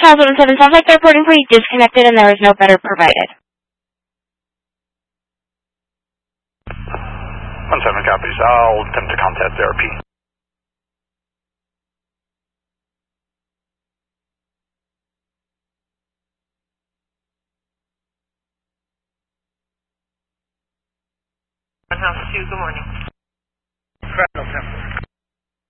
2007, sounds like the recording for you disconnected and there was no better provided. 17 copies. I'll attempt to contact therapy. House 2, good morning.